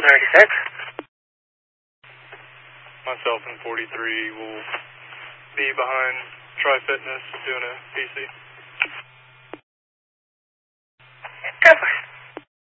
36. Myself and 43 will be behind Tri Fitness doing a PC.